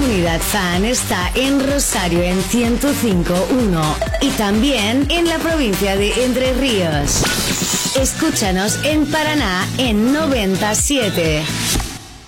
Comunidad Fan está en Rosario en 105.1 y también en la provincia de Entre Ríos. Escúchanos en Paraná en 97.